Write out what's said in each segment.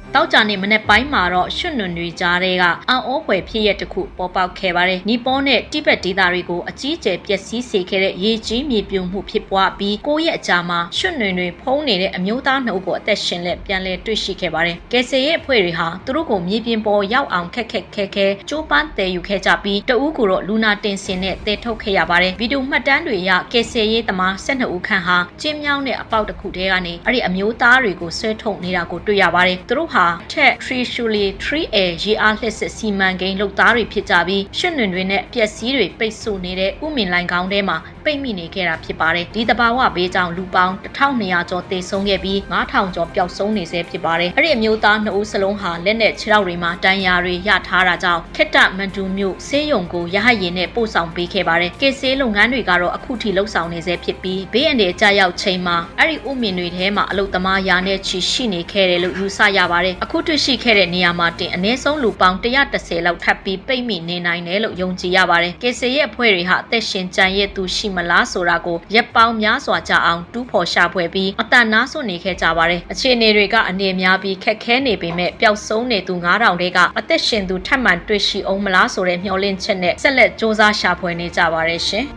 တောက်ကြနေမနေ့ပိုင်းမှာတော့ရွှွနွန်တွေကြားတဲ့ကအံ့ဩဖွယ်ဖြစ်ရတစ်ခုပေါ်ပေါက်ခဲ့ပါတယ်။နီပေါနဲ့တိဘက်ဒေသတွေကိုအကြီးအကျယ်ပျက်စီးစေခဲ့တဲ့ရေကြီးမြေပြိုမှုဖြစ်ပွားပြီး9ရက်အကြာမှာရွှွနွန်တွေဖုံးနေတဲ့အမျိုးသားနှုတ်ကိုအသက်ရှင်လက်ပြန်လည်တွေ့ရှိခဲ့ပါတယ်။ကယ်ဆယ်ရေးအဖွဲ့တွေဟာသူတို့ကိုမြေပြင်ပေါ်ရောက်အောင်ခက်ခဲကျိုးပန်းတည်ယူခဲ့ကြပြီးတဦးကိုတော့လူနာတင်စင်နဲ့တည်ထုတ်ခဲ့ရပါတယ်။ဗီဒီယိုမှတ်တမ်းတွေအရကယ်ဆယ်ရေးသမား12ဦးခန့်ဟာကျင်းမြောင်းတဲ့အပေါက်တစ်ခုထဲကနေအဲ့ဒီအမျိုးသားတွေကိုဆွဲထုတ်နေတာကိုတွေ့ရပါတယ်။သူတို့ဟာထက် 3A ရေအားလျှက်စစ်စီမံကိန်းလုပ်သားတွေဖြစ်ကြပြီးရွှွနွန်တွေနဲ့ပျက်စီးတွေပိတ်ဆို့နေတဲ့ဥမင်လိုင်ကောင်းထဲမှာပိတ်မိနေခဲ့တာဖြစ်ပါတယ်ဒီတဘာဝဘေးကြောင့်လူပေါင်း1200ကျော်သေဆုံးခဲ့ပြီး9000ကျော်ပျောက်ဆုံးနေဆဲဖြစ်ပါတယ်အဲ့ဒီအမျိုးသား2ဦးစလုံးဟာလက်နဲ့ခြေထောက်တွေမှာတန်ရာတွေရထားတာကြောင့်ခက်တမန်တူမြို့ဆေးရုံကိုရဟတ်ယာဉ်နဲ့ပို့ဆောင်ပေးခဲ့ပါတယ်ကယ်ဆယ်လုပ်ငန်းတွေကတော့အခုထိလှုပ်ဆောင်နေဆဲဖြစ်ပြီးဘေးအန္တရာယ်ကြာရောက်ချိန်မှာအဲ့ဒီဥမင်တွေထဲမှာအလုသမားရာနဲ့ချီရှိနေခဲ့တယ်လို့ယူဆရပါတယ်အခုတွေ့ရှိခဲ့တဲ့နေရာမှာတင်အနည်းဆုံးလူပေါင်း130လောက်ထပ်ပြီးပိတ်မိနေနိုင်တယ်လို့ယုံကြည်ရပါတယ်ကယ်ဆယ်ရေးအဖွဲ့တွေဟာအသက်ရှင်ကျန်ရည်သူရှိမလားဆိုတာကိုရက်ပေါင်းများစွာကြာအောင်တူးဖော်ရှာဖွေပြီးအတန်နာဆွနေခဲ့ကြပါတယ်အခြေအနေတွေကအနေများပြီးခက်ခဲနေပေမဲ့ပျောက်ဆုံးနေသူ9000တဲကအသက်ရှင်သူထပ်မံတွေ့ရှိအောင်မလားဆိုတဲ့မျှော်လင့်ချက်နဲ့ဆက်လက်စ조사ရှာဖွေနေကြပါတယ်ရှင်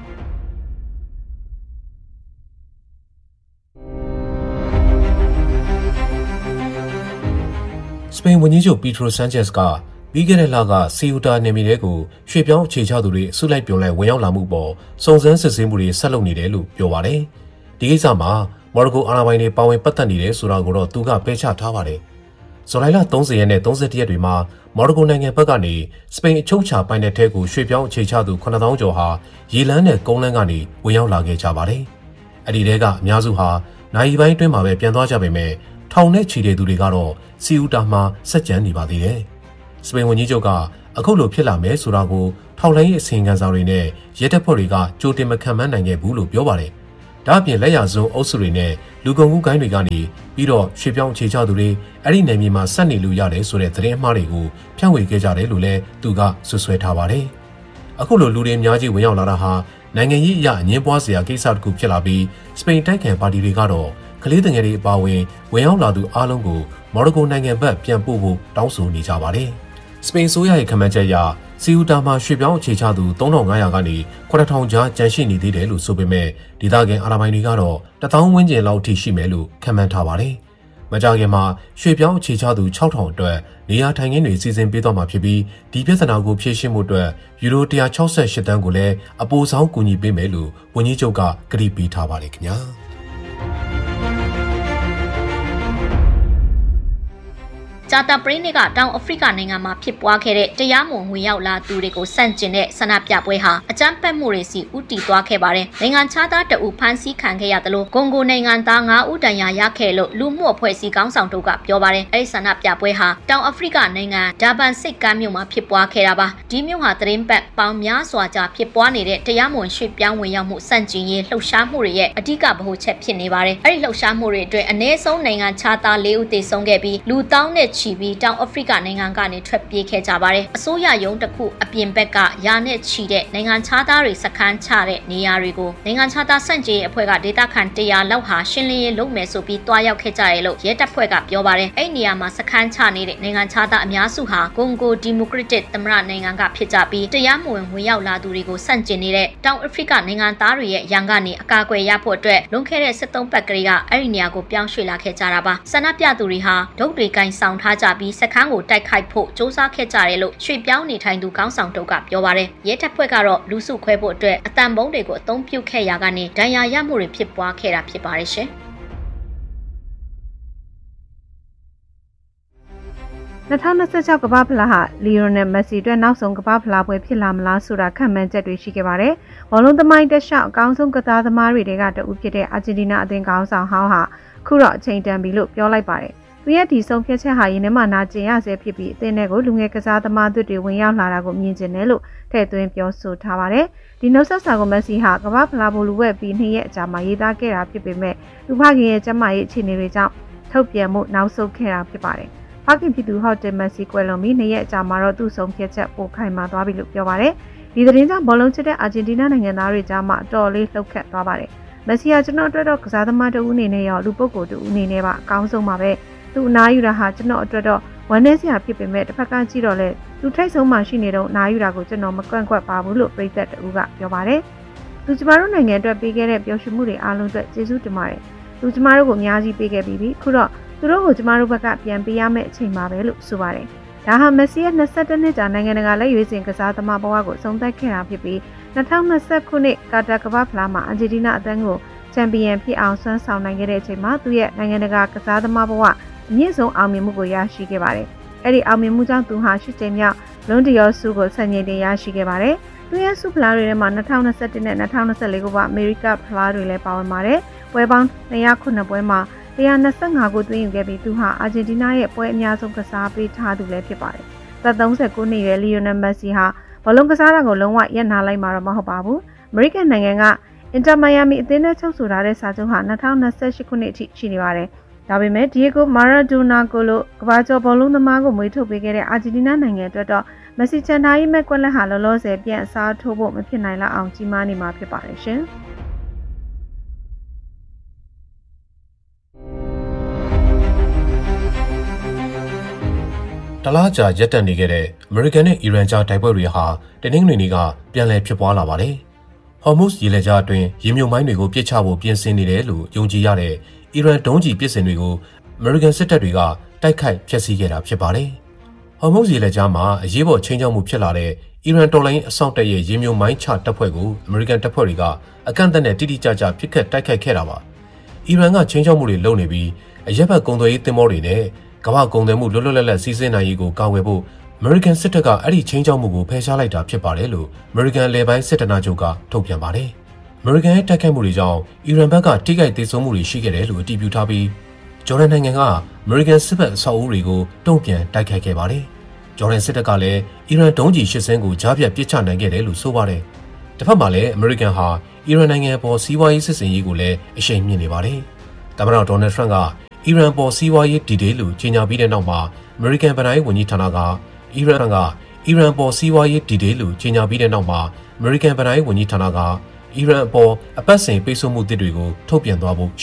စပိန်ဝန်ကြီးချုပ်ပီထရိုဆန်ချက်စ်ကပြီးခဲ့တဲ့လကဆီယူတာနယ်မြေတွေကိုရွှေ့ပြောင်းအခြေချသူတွေအစုလိုက်ပြုံလိုက်ဝင်ရောက်လာမှုပေါ်စုံစမ်းစစ်ဆေးမှုတွေဆက်လုပ်နေတယ်လို့ပြောပါတယ်။ဒီကိစ္စမှာမော်ရိုကိုအာဏာပိုင်တွေပါဝင်ပတ်သက်နေတယ်ဆိုတာကိုတော့သူကပယ်ချထားပါတယ်။ဇူလိုင်လ30ရက်နဲ့31ရက်တွေမှာမော်ရိုကိုနိုင်ငံဘက်ကနေစပိန်အချုပ်ချာပိုင်နယ်ထဲကိုရွှေ့ပြောင်းအခြေချသူ9000ကျော်ဟာရေလမ်းနဲ့ကုန်းလမ်းကနေဝင်ရောက်လာခဲ့ကြပါတယ်။အဲ့ဒီတဲကအများစုဟာနိုင်ပိုင်းအတွင်းမှာပဲပြန်သွားကြပေမဲ့ထောင်နဲ့ချီတဲ့သူတွေကတော့ဆီယူတာမှာစက်ကြံနေပါသေးတယ်။စပိန်ဝန်ကြီးချုပ်ကအခုလိုဖြစ်လာမယ်ဆိုတာကိုထောက်လှမ်းရေးအစီရင်ခံစာတွေနဲ့ရဲတပ်ဖွဲ့တွေကကြိုတင်မခံမှန်းနိုင်ခဲ့ဘူးလို့ပြောပါတယ်။ဒါ့အပြင်လက်ရစွန်းအုပ်စုတွေနဲ့လူကုန်ကူးဂိုင်းတွေကနေပြီးတော့ရွှေ့ပြောင်းအခြေချသူတွေအဲ့ဒီနယ်မြေမှာဆက်နေလို့ရတယ်ဆိုတဲ့သတင်းအမှားတွေကိုဖြန့်ဝေခဲ့ကြတယ်လို့လည်းသူကဆွဆွဲထားပါတယ်။အခုလိုလူတွေအများကြီးဝင်ရောက်လာတာဟာနိုင်ငံရေးအရအငင်းပွားစရာကိစ္စတစ်ခုဖြစ်လာပြီးစပိန်တိုက်ခံပါတီတွေကတော့ကလေးငယ်တွေအပါအဝင်ဝင်ရောက်လာသူအားလုံးကိုမော်ရိုကိုနိုင်ငံဘက်ပြန်ပို့ဖို့တောင်းဆိုနေကြပါတယ်။စပိန်ဆိုးရရဲ့ခန့်မှန်းချက်အရဆီယူတာမှာရွှေ့ပြောင်းအခြေချသူ3500ကနေ9000ကြားကျန်ရှိနေသေးတယ်လို့ဆိုပေမဲ့ဒေသခံအာဏာပိုင်တွေကတော့1000ဝန်းကျင်လောက်ထိရှိမယ်လို့ခန့်မှန်းထားပါတယ်။မကြာခင်မှာရွှေ့ပြောင်းအခြေချသူ6000အတွက်နေရာထိုင်ခင်းတွေစီစဉ်ပေးသွားမှာဖြစ်ပြီးဒီပြဿနာကိုဖြေရှင်းမှုအတွက်ယူရို168တန်းကိုလည်းအပိုဆောင်ကူညီပေးမယ်လို့ဝန်ကြီးချုပ်ကကတိပေးထားပါတယ်ခင်ဗျာ။ဂျာတာပရိနေကတောင်အာဖရိကနိုင်ငံမှာဖြစ်ပွားခဲ့တဲ့တရားမဝင်ရောက်လာသူတွေကိုစန့်ကျင်တဲ့ဆန္ဒပြပွဲဟာအကြမ်းဖက်မှုတွေစီဥတီသွားခဲ့ပါတယ်။နိုင်ငံခြားသားတအုပ်ဖမ်းဆီးခံခဲ့ရတယ်လို့ဂွန်ဂိုနိုင်ငံသား9ဦးတန်ရာရခဲ့လို့လူမှုအဖွဲ့အစည်းခေါင်းဆောင်တို့ကပြောပါတယ်။အဲဒီဆန္ဒပြပွဲဟာတောင်အာဖရိကနိုင်ငံဒါဘန်စိတ်ကမ်းမြို့မှာဖြစ်ပွားခဲ့တာပါ။ဒီမြို့ဟာသတင်းပတ်ပေါင်းများစွာကြာဖြစ်ပွားနေတဲ့တရားမဝင်ရွှေ့ပြောင်းဝင်ရောက်မှုစန့်ကျင်ရေးလှုပ်ရှားမှုတွေရဲ့အဓိကဗဟိုချက်ဖြစ်နေပါတယ်။အဲဒီလှုပ်ရှားမှုတွေအတွက်အနည်းဆုံးနိုင်ငံခြားသား4ဦးသေဆုံးခဲ့ပြီးလူတောင်းနဲ့ချီပြီးတောင်အာဖရိကနိုင်ငံကနေထွက်ပြေးခဲ့ကြပါတယ်။အစိုးရရုံးတစ်ခုအပြင်ဘက်ကရာနဲ့ချီတဲ့နိုင်ငံခြားသားတွေစခန်းချတဲ့နေရာတွေကိုနိုင်ငံခြားသားစန့်ကျင်ရေးအဖွဲ့ကဒေသခံ100လောက်ဟာရှင်းလင်းရေးလုပ်မယ်ဆိုပြီးတွားရောက်ခဲ့ကြတယ်လို့ရဲတပ်ဖွဲ့ကပြောပါတယ်။အဲ့နေရာမှာစခန်းချနေတဲ့နိုင်ငံခြားသားအများစုဟာဂွန်ဂိုဒီမိုကရက်တစ်သမ္မတနိုင်ငံကဖြစ်ကြပြီးတရားမဝင်ဝင်ရောက်လာသူတွေကိုစန့်ကျင်နေတဲ့တောင်အာဖရိကနိုင်ငံသားတွေရဲ့ရန်ကနေအကာအကွယ်ရဖို့အတွက်လွန်ခဲ့တဲ့73ပတ်ကလေးကအဲ့ဒီနေရာကိုပြောင်းရွှေ့လာခဲ့ကြတာပါ။ဆန္ဒပြသူတွေဟာဒုတ်တွေကင်ဆောင်ထားကြပြီးစခန်းကိုတိုက်ခိုက်ဖို့စ조사ခဲ့ကြတယ်လို့ရွှေ့ပြောင်းနေထိုင်သူခေါင်းဆောင်တို့ကပြောပါတယ်။ရဲတပ်ဖွဲ့ကတော့လူစုခွဲဖို့အတွက်အတန်ပုံးတွေကိုအသုံးပြုခဲ့ရာကနေဒဏ်ရာရမှုတွေဖြစ်ပွားခဲ့တာဖြစ်ပါတယ်ရှင်။ 2026ကမ္ဘာဖလားဟာလီယိုနယ်မက်ဆီအတွက်နောက်ဆုံးကမ္ဘာဖလားပွဲဖြစ်လာမလားဆိုတာခန့်မှန်းချက်တွေရှိခဲ့ပါတယ်။ဘောလုံးသမိုင်းတက်လျှောက်အကောင်းဆုံးကစားသမားတွေကတဦးဖြစ်တဲ့အာဂျင်တီးနားအသင်းခေါင်းဆောင်ဟောင်းဟာခုတော့အချိန်တန်ပြီလို့ပြောလိုက်ပါတယ်။သူရဲ့ဒီဆုံးဖြတ်ချက်ဟာရင်းနှီးမှနာကျင်ရဆဲဖြစ်ပြီးအသင်းတွေကိုလူငယ်ကစားသမားတွေဝင်ရောက်လာတာကိုမြင်ကျင်တယ်လို့ထည့်သွင်းပြောဆိုထားပါတယ်။ဒီနှုတ်ဆက်စာကိုမက်ဆီဟာကမ္ဘာဖလားဘိုလူဝက်ပြီး2ရက်အကြာမှာရေးသားခဲ့တာဖြစ်ပေမဲ့လူဖခင်ရဲ့ကျန်းမာရေးအခြေအနေတွေကြောင့်ထုတ်ပြန်မှုနောက်ဆုတ်ခဲ့တာဖြစ်ပါတယ်။ဖခင်ဖြစ်သူဟော့တယ်မက်ဆီကွယ်လွန်ပြီး2ရက်အကြာမှာတော့သူ့ဆုံးဖြတ်ချက်ပိုခိုင်မာသွားပြီလို့ပြောပါတယ်။ဒီသတင်းကြောင့်ဘောလုံးချစ်တဲ့အာဂျင်တီးနားနိုင်ငံသားတွေကြားမှာအတော်လေးလှုပ်ခတ်သွားပါတယ်။မက်ဆီဟာကျွန်တော်အတွက်တော့ကစားသမားတဦးအနေနဲ့ရောလူပုဂ္ဂိုလ်တဦးအနေနဲ့ပါအကောင်းဆုံးပါပဲ။သူအနားယူတာဟာကျွန်တော်အတွက်တော့ဝမ်းနည်းစရာဖြစ်ပေမဲ့တစ်ဖက်ကကြည့်တော့လေသူထိတ်ဆုံးမှရှိနေတော့အနားယူတာကိုကျွန်တော်မကွန့်ကွက်ပါဘူးလို့ပြည်သက်တူကပြောပါတယ်သူကျမတို့နိုင်ငံအတွက်ပေးခဲ့တဲ့ပျော်ရွှင်မှုတွေအားလုံးအတွက်ကျေးဇူးတင်ပါတယ်သူကျမတို့ကိုအများကြီးပေးခဲ့ပြီးပြီခုတော့သူတို့ကိုကျမတို့ဘက်ကပြန်ပေးရမယ့်အချိန်ပါပဲလို့ဆိုပါတယ်ဒါဟာမက်ဆီရဲ့22နှစ်ကြာနိုင်ငံတကာလက်ရွေးစင်ကစားသမားဘဝကိုဆုံးသက်ခဲ့တာဖြစ်ပြီး2020ခုနှစ်ကာတာကမ္ဘာဖလားမှာအာဂျင်တီးနားအသင်းကိုချန်ပီယံဖြစ်အောင်ဆွမ်းဆောင်နိုင်ခဲ့တဲ့အချိန်မှာသူရဲ့နိုင်ငံတကာကစားသမားဘဝအမြင့်ဆုံးအောင်မြင်မှုကိုရရှိခဲ့ပါတယ်။အဲ့ဒီအောင်မြင်မှုကြောင့်သူဟာ8ကြိမ်မြောက်လွန်ဒီယောဆုကိုဆက်ငိမ့်တင်ရရှိခဲ့ပါတယ်။သူရဲ့ဆုဖလားတွေထဲမှာ2021နဲ့2024ခုကအမေရိကဖလားတွေလည်းပါဝင်ပါတယ်။ပွဲပေါင်း209ပွဲမှာ125ကိုသွင်းယူခဲ့ပြီးသူဟာအာဂျင်တီးနားရဲ့ပွဲအများဆုံးကစားပေးထားသူလည်းဖြစ်ပါတယ်။သက်39နှစ်ရွယ်လီယိုနယ်မက်ဆီဟာဘောလုံးကစားတာကိုလုံးဝရပ်နားလိုက်မှာတော့မဟုတ်ပါဘူး။အမေရိကန်နိုင်ငံကအင်တာမိုင်ယာမီအသင်းနဲ့ချုပ်ဆိုထားတဲ့စာချုပ်ဟာ2028ခုနှစ်အထိရှိနေပါတယ်။ဒါပေမဲ့ဒီယေဂိုမာရာဒိုနာကိုလိုကမ္ဘာကျော်ဘောလုံးသမားကိုမွေးထုတ်ပေးခဲ့တဲ့အာဂျင်တီးနားနိုင်ငံအတွက်တော့မက်ဆီချန်တာရေးမဲ့ကွက်လက်ဟာလောလောဆယ်ပြန်အစားထိုးဖို့မဖြစ်နိုင်လောက်အောင်ကြီးမားနေမှာဖြစ်ပါတယ်ရှင်။တလားကြာရပ်တန့်နေခဲ့တဲ့အမေရိကန်နဲ့အီရန်ကြားတိုက်ပွဲတွေဟာတနင်္ဂနွေနေ့ကပြန်လည်ဖြစ်ပွားလာပါတယ်။ဟော်မုတ်ရေလက်ကြားအတွင်းရေမြုပ်မိုင်းတွေကိုပစ်ချဖို့ပြင်ဆင်နေတယ်လို့ယုံကြည်ရတဲ့အီရန်ဒုံးကျည်ပစ်စင်တွေကိုအမေရိကန်စစ်တပ်တွေကတိုက်ခိုက်ဖျက်ဆီးခဲ့တာဖြစ်ပါတယ်။ဟော်မုတ်ရေလက်ကြားမှာအရေးပေါ်ချိန်ချောက်မှုဖြစ်လာတဲ့အီရန်တော်လိုင်းအစောင့်တပ်ရဲ့ရေမြုပ်မိုင်းချတပ်ဖွဲ့ကိုအမေရိကန်တပ်ဖွဲ့တွေကအကန့်အသတ်နဲ့တိတိကျကျပစ်ခတ်တိုက်ခိုက်ခဲ့တာပါ။အီရန်ကချိန်ချောက်မှုတွေလုပ်နေပြီးအရက်ဘက်ကုန်သွယ်ရေးသင်္ဘောတွေနဲ့ကမ္ဘာကုန်သွယ်မှုလွတ်လွတ်လပ်လပ်စီးဆင်းနိုင်ရေးကိုကာကွယ်ဖို့အမေရိကန်စစ်တပ်ကအဲ့ဒီချင်းချောက်မှုကိုဖယ်ရှားလိုက်တာဖြစ်ပါတယ်လို့အမေရိကန်လေပိုင်းစစ်ဌာနချုပ်ကထုတ်ပြန်ပါတယ်။အမေရိကန်ရဲ့တိုက်ခိုက်မှုတွေကြောင့်အီရန်ဘက်ကထိခိုက်ဒေဆုံးမှုတွေရှိခဲ့တယ်လို့အတည်ပြုထားပြီးဂျော်ဒန်နိုင်ငံကအမေရိကန်စစ်ဘက်အဆောက်အဦတွေကိုတုံ့ပြန်တိုက်ခိုက်ခဲ့ပါတယ်။ဂျော်ဒန်စစ်တပ်ကလည်းအီရန်ဒုံးကျည်8စင်းကိုကြားဖြတ်ပစ်ချနိုင်ခဲ့တယ်လို့ဆိုပါတယ်။တစ်ဖက်မှာလည်းအမေရိကန်ဟာအီရန်နိုင်ငံပေါ်စီးပွားရေးစစ်ဆင်ရေးကိုလည်းအရှိန်မြင့်နေပါတယ်။သမ္မတဒေါ်နယ်ထရန့်ကအီရန်ပေါ်စီးပွားရေးဒီဒေးလို့ကြေညာပြီးတဲ့နောက်မှာအမေရိကန်ဗဏ္ဍာရေးဝန်ကြီးဌာနကအီရန်ပေါ်စီးပွားရေးဒီဒေးလို့ကြေညာပြီးတဲ့နောက်မှာအမေရိကန်ဗဏ္ဍာရေးဝန်ကြီးဌာနကအီရန်အပေါ်အပတ်စဉ်ပိတ်ဆို့မှုတွေကိုထုတ်ပြန်သွားဖို့